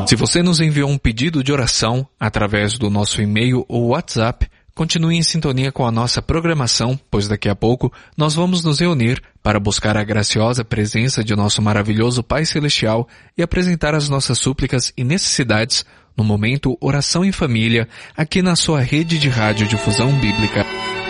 Se você nos enviou um pedido de oração através do nosso e-mail ou WhatsApp, continue em sintonia com a nossa programação, pois daqui a pouco nós vamos nos reunir para buscar a graciosa presença de nosso maravilhoso Pai Celestial e apresentar as nossas súplicas e necessidades no momento Oração em Família, aqui na sua rede de rádio difusão bíblica.